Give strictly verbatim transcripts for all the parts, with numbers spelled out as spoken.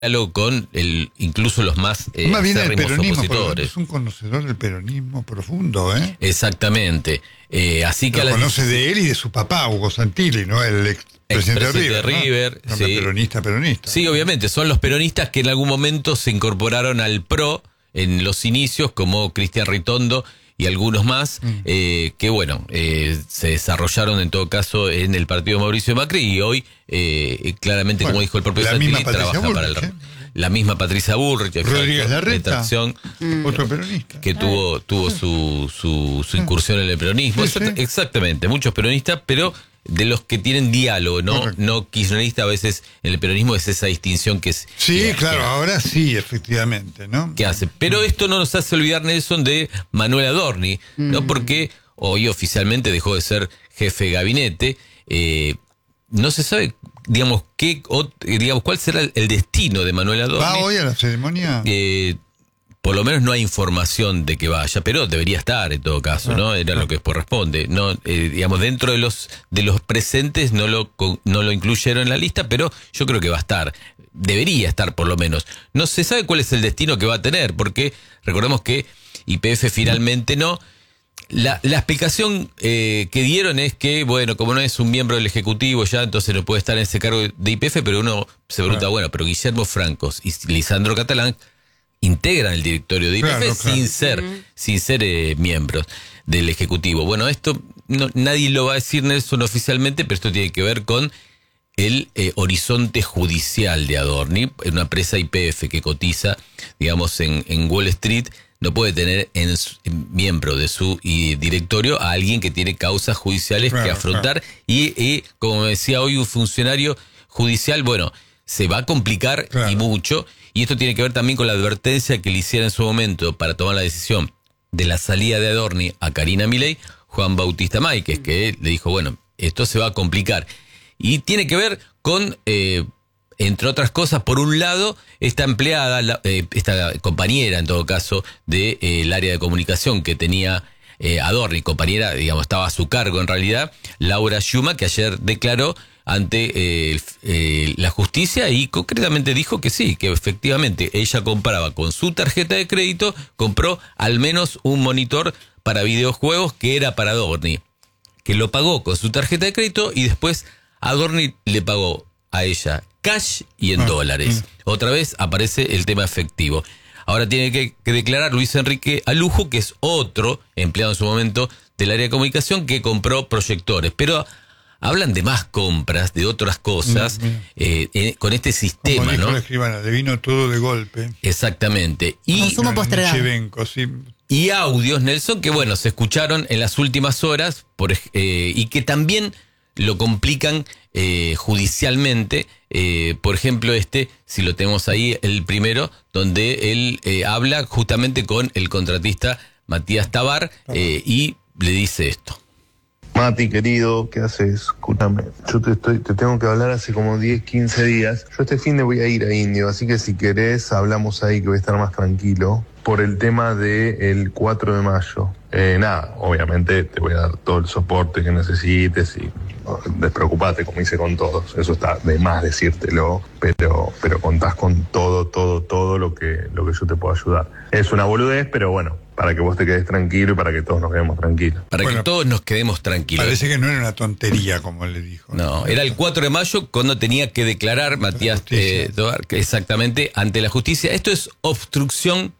diálogo con el, incluso los más eh, más bien el peronismo, opositores. Es un conocedor del peronismo profundo, ¿eh? Exactamente. Eh, así que lo la conoce de él y de su papá, Hugo Santilli, ¿no? El ex presidente de River, de River ¿no? Sí. Peronista, peronista. Sí, obviamente, son los peronistas que en algún momento se incorporaron al PRO en los inicios, como Cristian Ritondo y algunos más, mm. eh, que bueno, eh, se desarrollaron en todo caso en el partido de Mauricio Macri y hoy, eh, claramente, bueno, como dijo el propio Santilli, trabaja Burrich, para el... ¿eh? La misma Patricia Bullrich, Rodríguez Larreta, mm. otro peronista. Que tuvo, tuvo su, su, su incursión en el peronismo. Sí, sí. Exactamente, muchos peronistas, pero de los que tienen diálogo, ¿no? Correcto. No kirchnerista, a veces en el peronismo es esa distinción que es... Sí, que, claro, que, ahora sí, efectivamente, ¿no? Que hace. Pero esto no nos hace olvidar, Nelson, de Manuel Adorni, mm. ¿no? Porque hoy oficialmente dejó de ser jefe de gabinete. Eh, no se sabe, digamos, qué, o, digamos, cuál será el destino de Manuel Adorni. ¿Va hoy a la ceremonia? Eh, por lo menos no hay información de que vaya, pero debería estar en todo caso, ¿no? Era lo que corresponde. No, eh, digamos, dentro de los de los presentes no lo no lo incluyeron en la lista, pero yo creo que va a estar. Debería estar por lo menos. No se sabe cuál es el destino que va a tener, porque recordemos que Y P F finalmente no. La, la explicación eh, que dieron es que, bueno, como no es un miembro del Ejecutivo ya, entonces no puede estar en ese cargo de Y P F, pero uno se pregunta, claro. bueno, pero Guillermo Francos y Lisandro Catalán integran el directorio de Y P F claro, claro. sin ser, uh-huh. sin ser eh, miembros del Ejecutivo. Bueno, esto no, nadie lo va a decir, Nelson, oficialmente, pero esto tiene que ver con el eh, horizonte judicial de Adorni, una empresa Y P F que cotiza, digamos, en, en Wall Street. No puede tener en, su, en miembro de su y directorio a alguien que tiene causas judiciales claro, que afrontar claro. y, y, como decía hoy un funcionario judicial, bueno, se va a complicar claro. y mucho, y esto tiene que ver también con la advertencia que le hiciera en su momento para tomar la decisión de la salida de Adorni a Karina Milei, Juan Bautista Máiquez, que le dijo, bueno, esto se va a complicar. Y tiene que ver con... Eh, entre otras cosas, por un lado, esta empleada, la, eh, esta compañera, en todo caso, del de, eh, área de comunicación que tenía eh, Adorni, compañera, digamos, estaba a su cargo en realidad, Laura Schuma, que ayer declaró ante eh, eh, la justicia y concretamente dijo que sí, que efectivamente ella compraba con su tarjeta de crédito, compró al menos un monitor para videojuegos que era para Adorni, que lo pagó con su tarjeta de crédito y después Adorni le pagó a ella cash y en ah, dólares. Sí. Otra vez aparece el tema efectivo. Ahora tiene que, que declarar Luis Enrique Alujo, que es otro empleado en su momento del área de comunicación que compró proyectores. Pero hablan de más compras, de otras cosas, mm, eh, eh, con este sistema, como dijo ¿no? la escribana, le vino todo de golpe. Exactamente. Y, Consumo postergado. Sí. Y audios, Nelson, que bueno, se escucharon en las últimas horas por, eh, y que también lo complican eh, judicialmente. Eh, por ejemplo, este, si lo tenemos ahí, el primero, donde él eh, habla justamente con el contratista Matías Tabar eh, y le dice esto. Mati, querido, ¿qué haces? Escúchame, yo te, estoy, te tengo que hablar hace como diez, quince días. Yo este fin de voy a ir a Indio, así que si querés hablamos ahí que voy a estar más tranquilo. Por el tema del cuatro de mayo. Eh, nada, obviamente te voy a dar todo el soporte que necesites y no, despreocupate, como hice con todos. Eso está de más decírtelo, pero, pero contás con todo, todo, todo lo que, lo que yo te puedo ayudar. Es una boludez, pero bueno, para que vos te quedes tranquilo y para que todos nos quedemos tranquilos. Para bueno, que todos nos quedemos tranquilos. Parece que no era una tontería, como le dijo. No, era el cuatro de mayo cuando tenía que declarar Matías eh, Tobar, exactamente, ante la justicia. Esto es obstrucción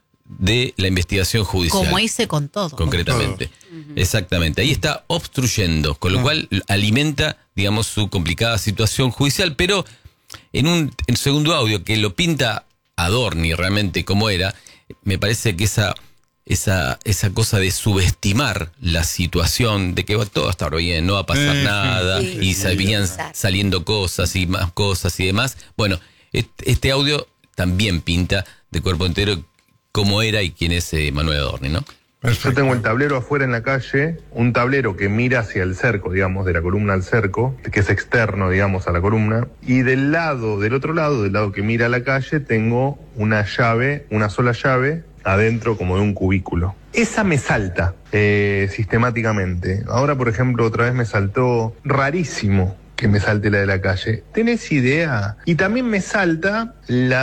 de la investigación judicial. Como hice con todo. Concretamente. Con todo. Exactamente. Ahí está obstruyendo, con lo ah. cual alimenta, digamos, su complicada situación judicial, pero en un en segundo audio que lo pinta Adorni realmente como era, me parece que esa esa esa cosa de subestimar la situación, de que va todo a estar bien, no va a pasar eh, nada, sí, y sí, seguían sí. saliendo cosas y más cosas y demás. Bueno, este audio también pinta de cuerpo entero cómo era y quién es eh, Manuel Adorni, ¿no? Yo tengo el tablero afuera en la calle, un tablero que mira hacia el cerco, digamos, de la columna al cerco, que es externo, digamos, a la columna, y del lado, del otro lado, del lado que mira a la calle, tengo una llave, una sola llave, adentro como de un cubículo. Esa me salta eh, sistemáticamente. Ahora, por ejemplo, otra vez me saltó rarísimo. que me salte la de la calle. ¿Tenés idea? Y también me salta la